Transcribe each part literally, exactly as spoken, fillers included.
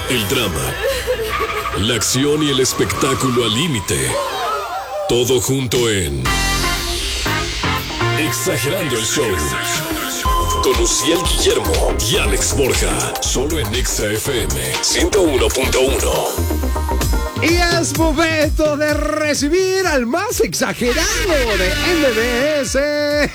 el drama, la acción y el espectáculo al límite. Todo junto en Exagerando el Show. Con Uciel Guillermo y Alex Borja. Solo en Exa F M ciento uno punto uno. Y es momento de recibir al más exagerado de M B S.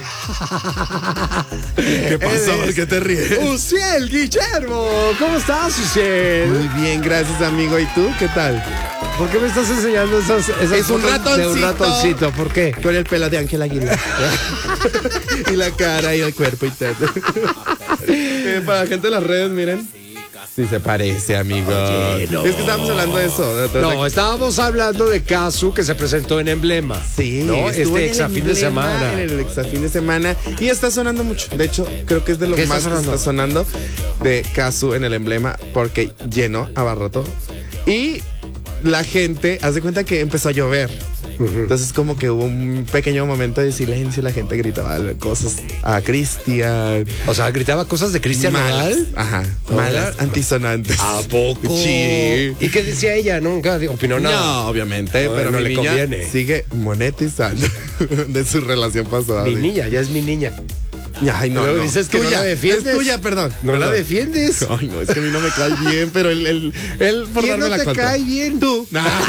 ¿Qué pasó? ¿Por qué te ríes? Uciel Guillermo. ¿Cómo estás, Uciel? Muy bien, gracias, amigo. ¿Y tú? ¿Qué tal? ¿Por qué me estás enseñando esas, esas Es un fotos ratoncito. de un ratoncito? ¿Por qué? Con el pelo de Ángel Aguilar. Y la cara y el cuerpo y todo. Eh, para la gente de las redes, miren. Sí se parece, amigo. Oye, no. Es que estábamos hablando de eso. De No, estábamos hablando de Casu, que se presentó en Emblema. Sí, ¿no? estuvo Este en el exa fin de Emblema, semana. En el exa fin de semana. Y está sonando mucho. De hecho, creo que es de lo ¿Qué más está que sonando? está sonando de Casu en el Emblema, porque llenó, abarrotó. Y la gente, haz de cuenta que empezó a llover. Uh-huh. Entonces como que hubo un pequeño momento de silencio. La gente gritaba cosas a Cristian. O sea, gritaba cosas de Cristian Nodal. Ajá, Oh, malas, antisonantes. ¿A poco? Sí. ¿Y qué decía ella? Nunca opinó nada. No, obviamente, No, pero no mi le niña conviene. sigue monetizando de su relación pasada. Mi sí. niña, ya es mi niña. Ay, no, Luego no. dices que no tuya, la defiendes. Es tuya, perdón. No perdón. la defiendes. Ay, no, es que a mí no me cae bien, pero él, él, él por ¿Quién darme no la te contra. cae bien? Tú.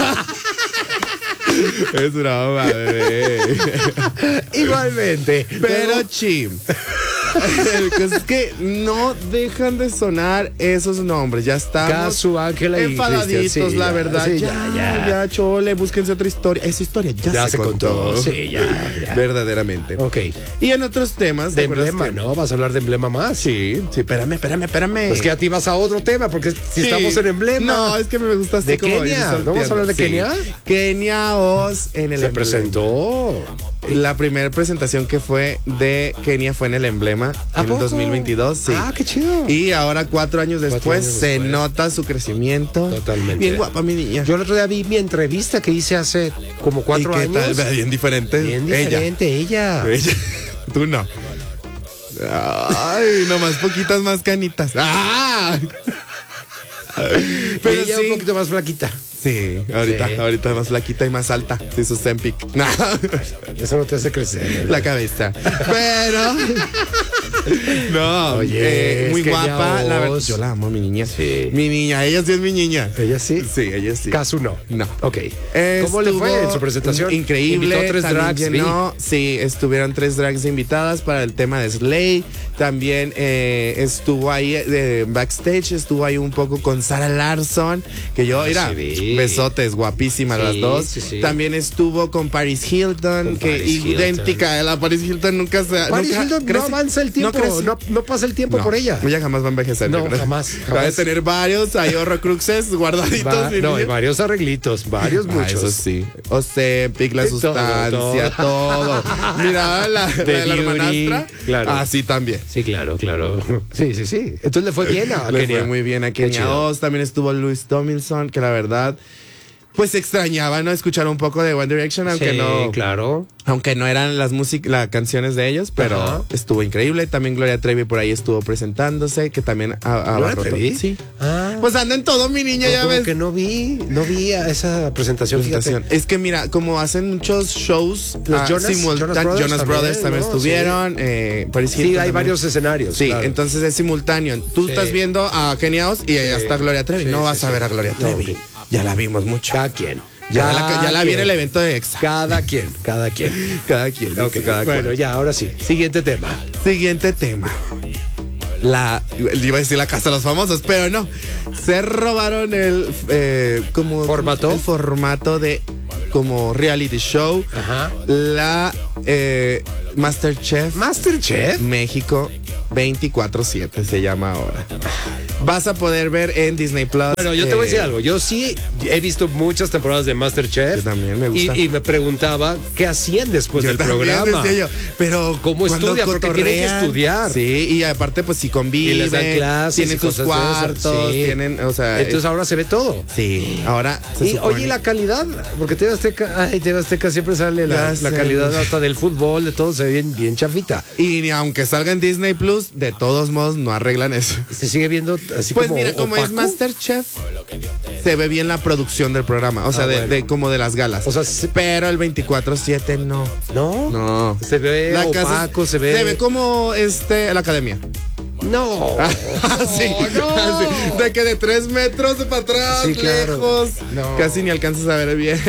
Es broma, bebé. Igualmente. Pero chim. El caso es que no dejan de sonar esos nombres. Ya estamos Casu, Ángela y enfadaditos, Cristian, sí, la ya, verdad. sí, ya, ya, ya, ya. chole, búsquense otra historia. Esa historia ya, Ya se, se contó. contó. Sí, ya, ya. Verdaderamente. Ok. Y en otros temas. De ¿te acuerdas Emblema, que- ¿no? ¿Vas a hablar de Emblema más? Sí, sí, espérame, espérame, espérame. Pues que a ti vas a otro tema, porque si Sí. estamos en Emblema. No, es que me gusta así ¿De como Kenia? ir ¿No vamos a hablar de Sí. Kenia? Kenia Oz en el Se Emblema. presentó. La primera presentación que fue de Kenia fue en el Emblema ¿A en poco? el dos mil veintidós. Sí. Ah, qué chido. Y ahora, cuatro años Cuatro después, años se después. nota su crecimiento. Totalmente. Bien guapa, mi niña. Yo el otro día vi mi entrevista que hice hace como cuatro ¿Y qué años. tal? Bien diferente. Bien diferente, ella. Ella. Ella. Tú no. Ay, nomás poquitas más canitas. ¡Ah! Pero ella sí. un poquito más flaquita. Sí, ahorita, Sí. ahorita más flaquita y más alta. Sí, su Zempic. No, Eso no te hace crecer. la cabeza. Pero. No, Oye, eh, es muy que guapa. ya La verdad, vos- yo la amo, mi niña. Sí. Mi niña, ella sí es mi niña. ¿Ella sí? Sí, ella sí. Casu no. No. Ok. ¿Cómo le fue en su presentación? Increíble. Invitó tres también drags, llenó, sí, estuvieron tres drags invitadas para el tema de Slay. También eh, estuvo ahí eh, backstage, estuvo ahí un poco con Sarah Larson, que yo, Ah, mira, sí vi. besotes, guapísimas Sí, las dos. sí, sí. También estuvo con Paris Hilton, Con que Paris idéntica, la Paris Hilton nunca se Paris nunca Hilton no crece. avanza el tiempo, crece. no, no pasa el tiempo No, por ella. Ella jamás va a envejecer. No, yo creo. jamás, Va a jamás. tener varios, hay horrocruxes guardaditos. Va- mi no, niña. hay varios arreglitos, varios, Ah, muchos. eso sí. Ozempic, la Sí, todo, sustancia, todo. Mira, la, The la, de la Beauty, hermanastra. claro. Ah, sí, también. Sí, claro, claro. Sí, sí, sí. Entonces le fue bien a Le Kenia. fue muy bien a Qué Kenia chido. Oz. También estuvo Louis Tomlinson, que la verdad, pues extrañaba, ¿no? Escuchar un poco de One Direction, aunque Sí, no. claro. Aunque no eran las músicas, las canciones de ellos, pero Ajá. estuvo increíble. También Gloria Trevi por ahí estuvo presentándose, que también a, a ¿Gloria Trevi? Sí. Ah. Pues anda en todo, mi niña, ya Como ves. que no vi, no vi a esa presentación, Presentación. fíjate. Es que mira, como hacen muchos shows, Los ah, Jonas- simultán- Jonas Brothers Jonas también, Brothers también ¿no? estuvieron, eh, Paris Sí, Hilton hay también. varios escenarios. Sí, claro. entonces es simultáneo. Tú Sí. estás viendo a Kenia Oz y allá Sí. está Gloria Trevi. Sí, no sí, vas sí. a ver a Gloria No, Trevi. ok. Ya la vimos mucho. Cada quien. Ya la, Cada ya la vi en quien. el evento de Exa. Cada quien, cada quien. Cada quien. Ok, cada bueno, cual. ya, ahora sí. Siguiente tema. Siguiente tema. La, iba a decir la casa de los famosos, pero no. Se robaron el eh, como ¿Formato? el formato de como reality show. Ajá. La eh, Masterchef Masterchef. México veinticuatro siete se llama ahora. Vas a poder ver en Disney Plus. Bueno, yo te voy a decir eh, algo. Yo sí he visto muchas temporadas de Masterchef. Yo también me gusta. Y, y me preguntaba qué hacían después yo del también programa. decía yo, pero ¿Cómo cuando estudia? Porque tienen que cotorrean, estudiar. Sí, y aparte pues si conviven, Y les dan clases tienen y sus cosas de esas. cuartos, Sí. tienen, o sea, Entonces ahora se ve todo. eh, sí, ahora se Y, supone- oye, ¿y la calidad? Porque T V Azteca, ay, T V Azteca siempre sale la, Ya la sé. calidad hasta del fútbol, de todo, se ve bien, bien chafita. y ni aunque salga en Disney Plus ellos de todos modos no arreglan eso. Se sigue viendo así Pues como mira, como opaco. es Masterchef, se ve bien la producción del programa, o sea, Ah, de, bueno. de como de las galas. O sea, se- pero el veinticuatro siete no. ¿No? No. Se ve La casa opaco, es- se ve... Se ve como este la academia. No. Así, no. así, de que de tres metros para atrás, Sí, claro. lejos. No. Casi ni alcanzas a ver bien.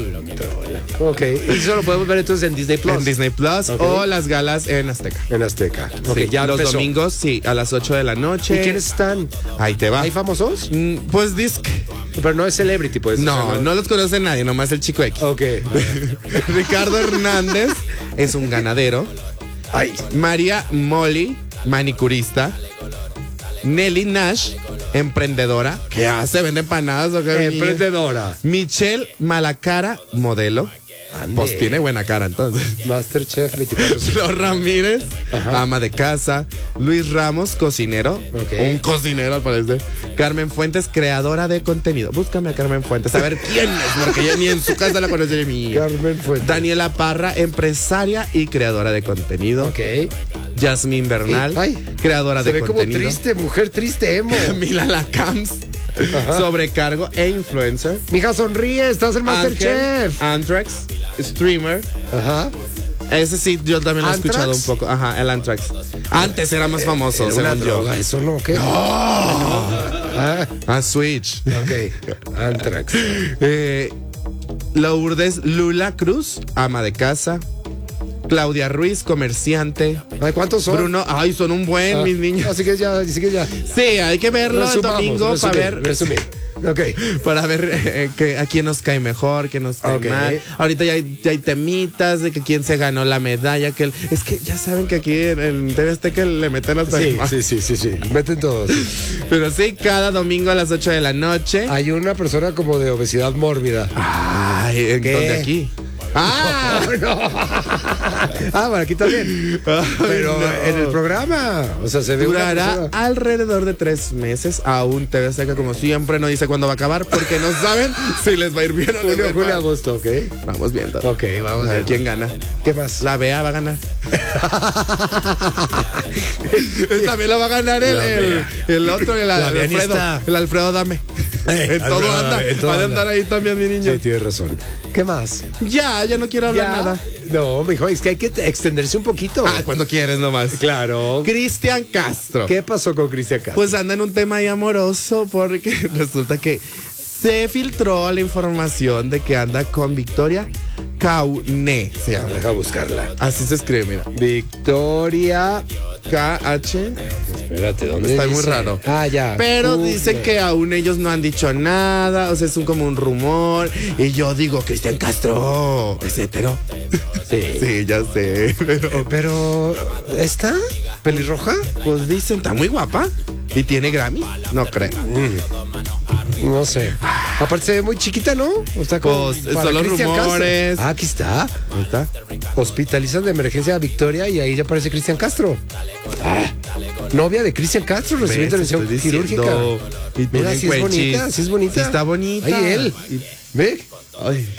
Ok, y eso lo podemos ver entonces en Disney Plus. En Disney Plus Ok. o las galas en Azteca. En Azteca. Ok, Sí, ya los empezó. domingos, sí, a las ocho de la noche. ¿Y quiénes están? Ahí te va. ¿Hay famosos? Mm, Pues disc. Pero no es celebrity, pues. No, o sea, no los conoce nadie, nomás el chico X. Ok. Ricardo Hernández es un ganadero. Ay. María Molly, manicurista. Nelly Nash, emprendedora. ¿Qué hace? ¿Vende empanadas o qué? niña? Emprendedora. Michelle Malacara, modelo. Ande. Pues tiene buena cara entonces. Masterchef veinticuatro. Flor Ramírez, Ajá. ama de casa. Luis Ramos, cocinero. Ok. Un cocinero al parecer. Carmen Fuentes, creadora de contenido. Búscame a Carmen Fuentes, a ver quién es, porque yo ni en su casa la conocí ni. Carmen Fuentes. Daniela Parra, empresaria y creadora de contenido. Ok. Yasmín Bernal, Ay, creadora Se de ve como contenido. triste, mujer triste, emo. Mila Lacams, sobrecargo e influencer. Mija, sonríe, estás en Masterchef. Ángel, Anthrax, streamer. Ajá. Ese sí, yo también lo he ¿Anthrax? escuchado un poco. Ajá, el Anthrax. Antes era más famoso, Era una según yo. droga, eso no, ¿qué? Ah, Ah, Switch. ok. Anthrax. Eh, Lourdes Lula Cruz, ama de casa. Claudia Ruiz, comerciante. Ay, ¿cuántos son? Bruno, ay, son un buen, Ah, mis niños. Así que ya, así que ya. Sí, hay que verlo el Resumamos, domingo para resumir, ver. resumir. Ok. Para ver eh, que, a quién nos cae mejor, quién nos cae Ok. mal. Ahorita ya hay, ya hay temitas de que quién se ganó la medalla. Que el- es que ya saben que aquí en, en T V Azteca le meten hasta Sí, sí, sí, sí, sí. Meten todos. Pero sí, cada domingo a las ocho de la noche. Hay una persona como de obesidad mórbida. Ay, ¿en ¿Qué? dónde aquí? ¡Ah! Ah, bueno, aquí también. Pero no. en el programa. O sea, se ve una Durará persona- alrededor de tres meses. Aún T V Azteca, como siempre, no dice cuándo va a acabar porque no saben si les va a ir bien o les va a Julio, ir julio, mal. agosto, ¿ok? Vamos viendo. Ok, vamos A a ver ver. quién gana. ¿Qué más? La B A va a ganar. También la va a ganar el, La el, Bea. el otro, el, La Bea ni Alfredo. está. El Alfredo Dame. En todo Alfredo anda. Dame, en todo Va a anda. andar ahí también, mi niño. Sí, tienes razón. ¿Qué más? Ya, ya no quiero hablar ¿Ya? nada. No, mijo, es que hay que extenderse un poquito. Ah, cuando quieres nomás. Claro. Cristian Castro. ¿Qué pasó con Cristian Castro? Pues anda en un tema ahí amoroso porque resulta que se filtró la información de que anda con Victoria Kauné. Se llama. Deja buscarla. Así se escribe, mira. Victoria. K H. Espérate, ¿dónde Está muy dice? raro. Ah, ya. Pero Google. dicen que aún ellos no han dicho nada, o sea, es un, como un rumor. Y yo digo, Cristian Castro, es hetero. Sí. Sí, ya sé. Pero, Pero, ¿está? ¿Pelirroja? pues dicen, está muy guapa. ¿Y tiene Grammy? No creo. No sé. Aparte se ve muy chiquita, ¿no? O sea, como Pues, para son los Cristian Castro. rumores. Ah, aquí está. Ahí está. Hospitalizan de emergencia a Victoria y ahí ya aparece Cristian Castro. Ah, novia de Cristian Castro, recibió ¿Ves? intervención Estoy diciendo. quirúrgica. Y Mira, ponen sí es cuenchis. bonita, sí es bonita. Sí está bonita. Ay, él. Y- ¿Ve? Ay.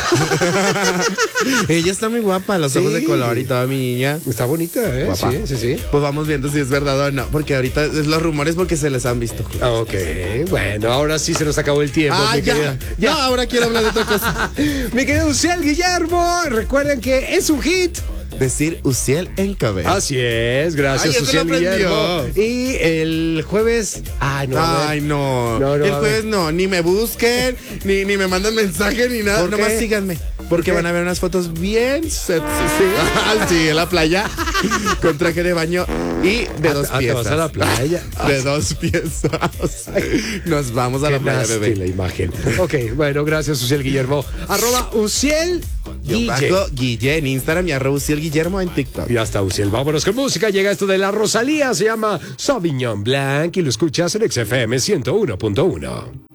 Ella está muy guapa, los ojos Sí. de color y toda mi niña. Está bonita, ¿eh? Guapa. Sí, sí, sí. Pues vamos viendo si es verdad o no, porque ahorita es los rumores porque se les han visto. Ah, ok, bueno, ahora sí se nos acabó el tiempo. Ah, mi ya. querida. Ya, ahora quiero hablar de otra cosa. Mi querido Uciel Guillermo, recuerden que es un hit. Decir Uciel en cabello. Así es, gracias Ay, eso Uciel lo aprendió. Guillermo. Y el jueves, ay, no, a ver. Ay, no. No, no, El a jueves ver. no, ni me busquen, ni, ni me mandan mensaje, ni nada. ¿Por Nomás qué? síganme. Porque qué? van a ver unas fotos bien sexy. Sí, sí, en la playa, con traje de baño y de Ah, dos ah, te piezas. vas a la playa. De dos piezas. Nos vamos a Qué la playa, nasty bebé. la imagen. Ok, bueno, gracias Uciel Guillermo. Arroba Uciel Yo Guille. bajo Guille en Instagram y arroba Uciel Guillermo en TikTok. Y hasta Uciel, vámonos con música. Llega esto de la Rosalía, se llama Sauvignon Blanc y lo escuchas en X F M ciento uno punto uno.